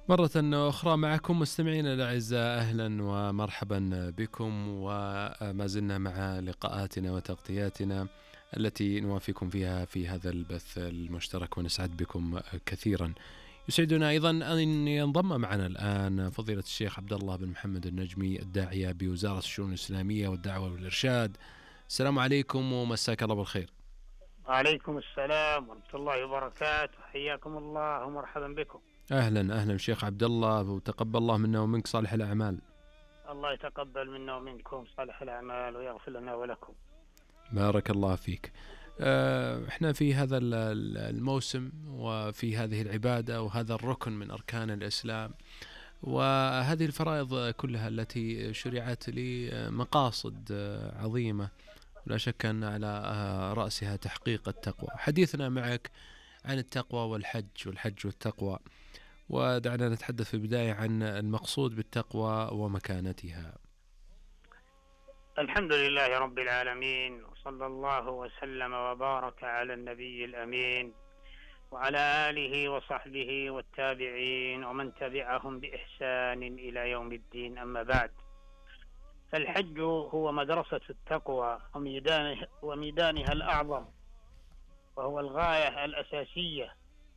مرة أخرى معكم مستمعينا الأعزاء، أهلا ومرحبا بكم، وما زلنا مع لقاءاتنا وتغطياتنا التي نوافيكم فيها في هذا البث المشترك، ونسعد بكم كثيرا. يسعدنا أيضا أن ينضم معنا الآن فضيلة الشيخ عبد الله بن محمد النجمي، الداعية بوزارة الشؤون الإسلامية والدعوة والإرشاد. السلام عليكم ومساك الله بالخير. وعليكم السلام ورحمة الله وبركاته، حياكم الله ومرحبا بكم. أهلا أهلا شيخ عبد الله، وتقبل الله منا ومنك صالح الأعمال. الله يتقبل منا ومنكم صالح الأعمال ويغفر لنا ولكم. بارك الله فيك. احنا في هذا الموسم وفي هذه العبادة وهذا الركن من أركان الإسلام، وهذه الفرائض كلها التي شرعت لمقاصد عظيمة، لا شك أن على رأسها تحقيق التقوى. حديثنا معك عن التقوى والحج والتقوى، ودعنا نتحدث في البداية عن المقصود بالتقوى ومكانتها. الحمد لله رب العالمين، وصلى الله وسلم وبارك على النبي الأمين وعلى آله وصحبه والتابعين ومن تبعهم بإحسان إلى يوم الدين، أما بعد. فالحج هو مدرسة التقوى وميدانها الأعظم، وهو الغاية الأساسية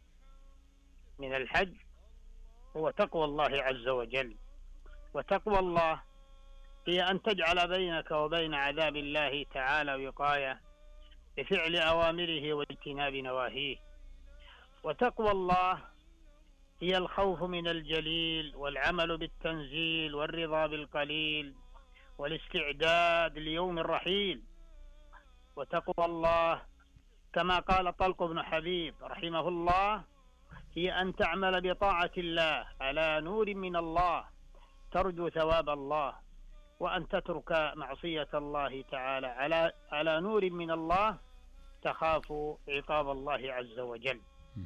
من الحج هو تقوى الله عز وجل. وتقوى الله هي أن تجعل بينك وبين عذاب الله تعالى وقاية بفعل أوامره واجتناب نواهيه. وتقوى الله هي الخوف من الجليل والعمل بالتنزيل والرضا بالقليل والاستعداد ليوم الرحيل. وتقوى الله كما قال طلق بن حبيب رحمه الله هي أن تعمل بطاعة الله على نور من الله ترجو ثواب الله، وأن تترك معصية الله تعالى على نور من الله تخاف عقاب الله عز وجل.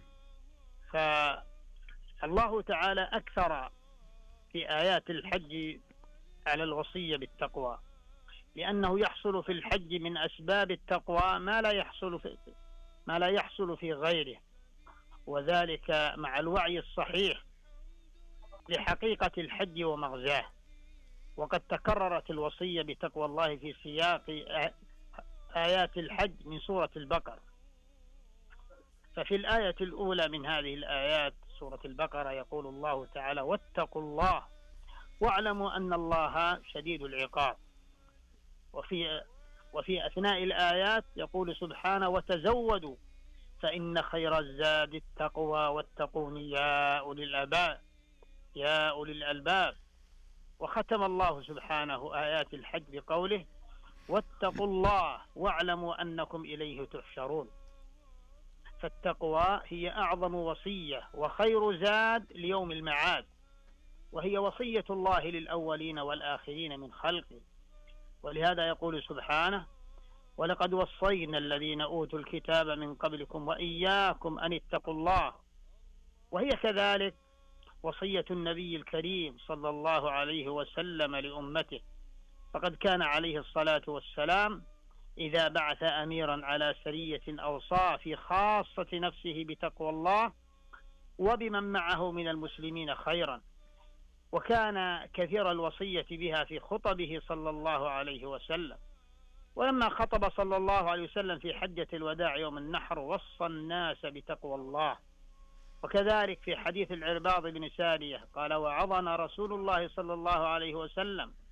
فالله تعالى أكثر في آيات الحج على الوصية بالتقوى، لأنه يحصل في الحج من أسباب التقوى ما لا يحصل في غيره، وذلك مع الوعي الصحيح لحقيقة الحج ومغزاه. وقد تكررت الوصية بتقوى الله في سياق آيات الحج من سورة البقرة. ففي الآية الأولى من هذه الآيات سورة البقرة يقول الله تعالى: واتقوا الله واعلموا أن الله شديد العقاب. وفي أثناء الآيات يقول سبحانه: وتزودوا فإن خير الزاد التقوى واتقون يا أولي الألباب. وختم الله سبحانه آيات الحج بقوله: واتقوا الله واعلموا أنكم إليه تحشرون. فالتقوى هي أعظم وصية وخير زاد ليوم المعاد، وهي وصية الله للأولين والآخرين من خلقه. ولهذا يقول سبحانه: ولقد وصينا الذين أوتوا الكتاب من قبلكم وإياكم أن اتقوا الله. وهي كذلك وصية النبي الكريم صلى الله عليه وسلم لأمته، فقد كان عليه الصلاة والسلام إذا بعث أميرا على سرية أوصى في خاصة نفسه بتقوى الله وبمن معه من المسلمين خيرا، وكان كثير الوصية بها في خطبه صلى الله عليه وسلم. ولما خطب صلى الله عليه وسلم في حجة الوداع يوم النحر وصى الناس بتقوى الله. وكذلك في حديث العرباض بن سارية قال: وعظنا رسول الله صلى الله عليه وسلم